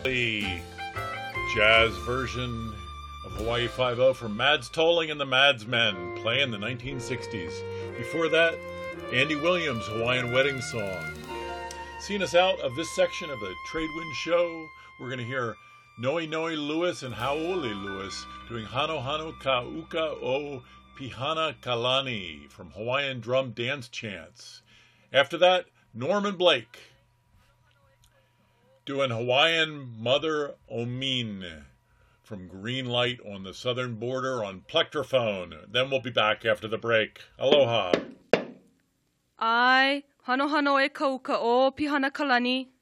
The jazz version of Hawaii Five-0 from Mads Tolling and the Madsmen, playing the 1960s. Before that, Andy Williams' Hawaiian Wedding Song. Seeing us out of this section of the Tradewind Show, we're going to hear Noi Noi Lewis and Hau'oli Lewis doing Hano Hano Ka'uka o Pihana Kalani from Hawaiian Drum Dance Chants. After that, Norman Blake doing Hawaiian Mother Omin from Green Light on the southern border on Plectrophone. Then we'll be back after the break. Aloha. Ai, hano hano e kauka o Pihana Kalani.